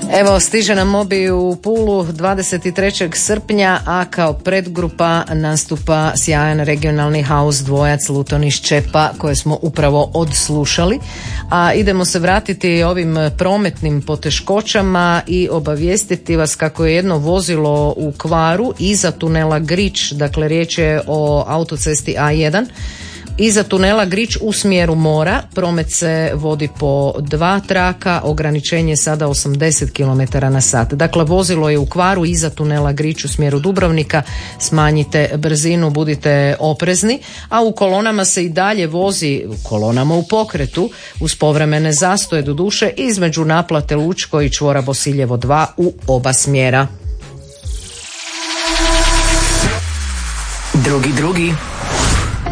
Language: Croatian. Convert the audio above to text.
Evo, stiže nam Mobi u Pulu 23. srpnja, a kao predgrupa nastupa sjajan regionalni house dvojac Luton iz Čepa koje smo upravo odslušali. A idemo se vratiti ovim prometnim poteškoćama i obavijestiti vas kako je jedno vozilo u kvaru iza tunela Grič, dakle riječ je o autocesti A1, iza tunela Grič u smjeru mora. Promet se vodi po 2 traka, ograničenje je sada 80 km/h. Dakle, vozilo je u kvaru iza tunela Grič u smjeru Dubrovnika, smanjite brzinu, budite oprezni, a u kolonama se i dalje vozi, u kolonama u pokretu, uz povremene zastoje doduše, između naplate Lučko i čvora Bosiljevo 2 u oba smjera. Drugi